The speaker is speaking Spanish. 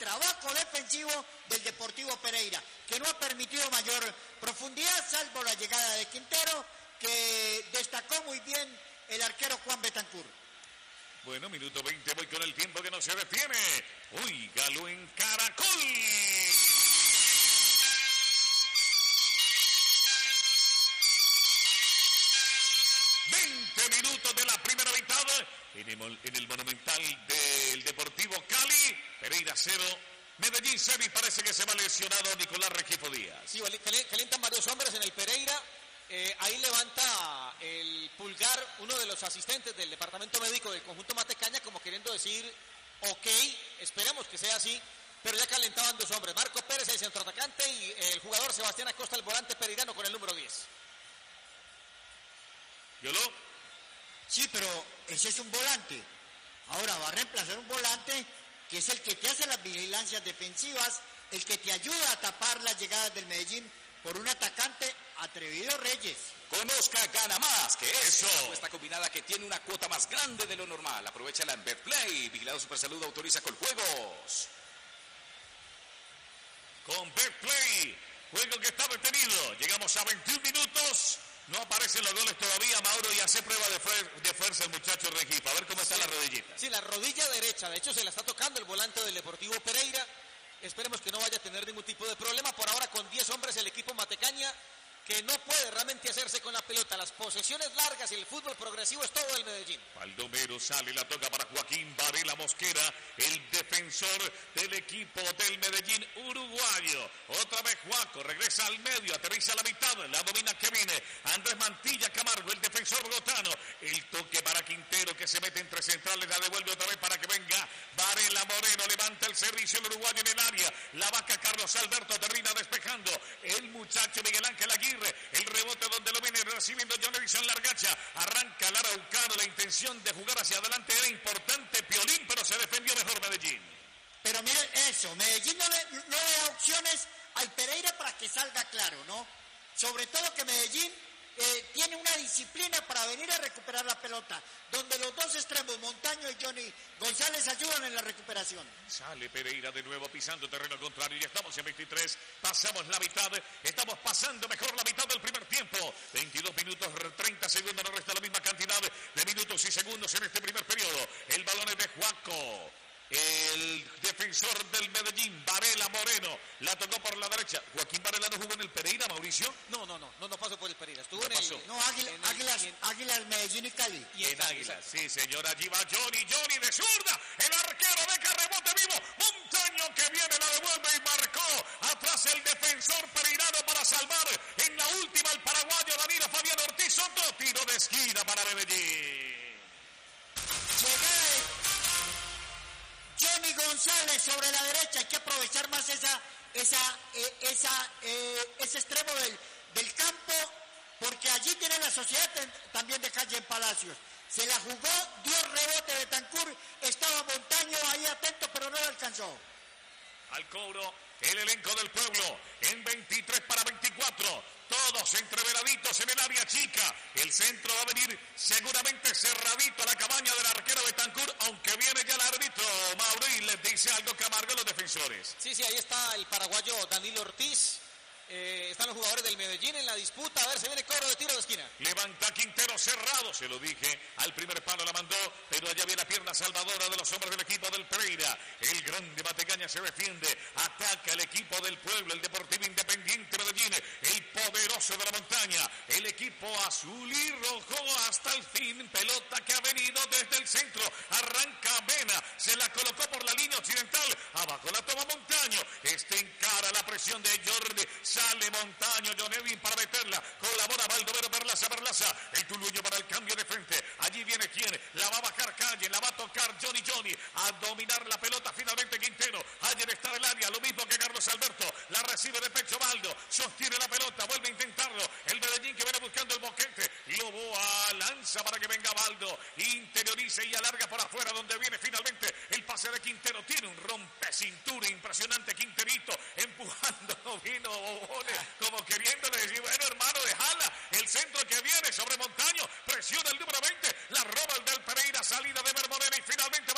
trabajo defensivo del Deportivo Pereira, que no ha permitido mayor profundidad, salvo la llegada de Quintero, que destacó muy bien el arquero Juan Betancur. Bueno, minuto 20, voy con el tiempo que no se detiene. Óigalo en Caracol. 20 minutos de la primera mitad en el Monumental del Deportivo Cali. Pereira 0, Medellín 0, y parece que se va lesionado Nicolás Regifo Díaz. Sí, calientan varios hombres en el Pereira. Ahí levanta el pulgar uno de los asistentes del departamento médico del conjunto Matecaña, como queriendo decir, ok, esperemos que sea así, pero ya calentaban dos hombres, Marco Pérez, el centroatacante, y el jugador Sebastián Acosta, el volante pereirano, con el número 10. ¿Yolo? Sí, pero ese es un volante. Ahora va a reemplazar un volante que es el que te hace las vigilancias defensivas, el que te ayuda a tapar las llegadas del Medellín por un atacante atrevido, Reyes. Conozca Gana Más, que es Eso. una apuesta combinada que tiene una cuota más grande de lo normal. Aprovechala en Betplay. Vigilado Supersalud, autoriza con juegos. Con Betplay, juego que está detenido. Llegamos a 21 minutos. No aparecen los goles todavía, Mauro, y hace prueba de fuerza el muchacho Regifo. A ver cómo está la rodillita. Sí, la rodilla derecha, de hecho se la está tocando el volante del Deportivo Pereira. Esperemos que no vaya a tener ningún tipo de problema. Por ahora, con 10 hombres, el equipo Matecaña, que no puede realmente hacerse con la pelota. Las posesiones largas y el fútbol progresivo es todo del Medellín. Baldomero sale, la toca para Joaquín Varela Mosquera, el defensor del equipo del Medellín uruguayo. Otra vez Juaco, regresa al medio, aterriza a la mitad, la domina Kevin. Andrés Mantilla Camargo, el defensor bogotano. El toque para Quintero, que se mete entre centrales, la devuelve otra vez para que venga Varela Moreno, levanta el servicio el uruguayo en el área. La vaca Carlos Alberto termina despejando. El muchacho Miguel Ángel Aguirre, el rebote donde lo viene recibiendo John Edison Largacha. Arranca el araucano, la intención de jugar hacia adelante era importante, Piolín, pero se defendió mejor Medellín. Pero miren eso, Medellín no le da opciones al Pereira para que salga claro, ¿no? Sobre todo que Medellín tiene una disciplina para venir a recuperar la pelota, donde los dos extremos, Montaño y Johnny González, ayudan en la recuperación. Sale Pereira de nuevo pisando terreno contrario, y estamos en 23, pasamos la mitad, estamos pasando mejor la mitad del primer tiempo. 22 minutos 30 segundos, nos resta la misma cantidad de minutos y segundos en este primer periodo. El balón es de Juaco. El defensor del Medellín, Varela Moreno, la tocó por la derecha. Joaquín Varela no jugó en el Pereira, Mauricio. No pasó por el Pereira. Estuvo en pasó? el... No, Águilas, Medellín y Cali. Y en Águilas, sí, señora. Allí va Johnny de zurda. El arquero deja rebote vivo. Montaño que viene, la devuelve y marcó. Atrás el defensor pereirano para salvar. En la última el paraguayo Danilo Fabián Ortiz. Otro tiro de esquina para Medellín. Llegada de Johnny González sobre la derecha. Hay que aprovechar más ese extremo del campo, porque allí tiene la sociedad también de Calle en Palacios. Se la jugó, dio rebote de Betancur, estaba Montaño ahí atento, pero no lo alcanzó. Al cobro el elenco del pueblo en 23 para 24. Todos entreveraditos en el área chica. El centro va a venir seguramente cerradito a la cabaña del arquero Betancur, aunque viene ya el árbitro Mauro y les dice algo Camargo a los defensores. Sí, ahí está el paraguayo Danilo Ortiz. Están los jugadores del Medellín en la disputa. A ver, se viene cobro de tiro de esquina. Levanta Quintero cerrado, se lo dije. Al primer palo la mandó, pero allá viene la pierna salvadora de los hombres del equipo del Pereira. El grande Matecaña se defiende. Ataca el equipo del pueblo, el Deportivo Independiente Medellín. El poderoso de la montaña. El equipo azul y rojo hasta el fin. Pelota que ha venido desde el centro. Arranca Mena. Se la colocó por la línea occidental. Abajo la toma Montaño. Encara la presión de Jordi. Sale Montaño, John Edwin para meterla. Colabora Baldomero Perlaza. El tulueño para el cambio de frente. Allí viene quien. La va a bajar Calle. La va a tocar Johnny. A dominar la pelota finalmente Quintero. Ayer está en el área. Lo mismo que Carlos Alberto. La recibe de pecho Baldo. Sostiene la pelota. Vuelve a intentarlo. El Medellín que viene buscando el boquete. Loboa lanza para que venga Baldo. Interioriza y alarga por afuera, donde viene finalmente el pase de Quintero. Tiene un rompecintura impresionante Quinterito. Empujando. No vino como queriéndole decir, bueno, hermano, dejala. El centro que viene sobre Montaño, presiona el número 20, la roba el del Pereira, salida de Mermodena y finalmente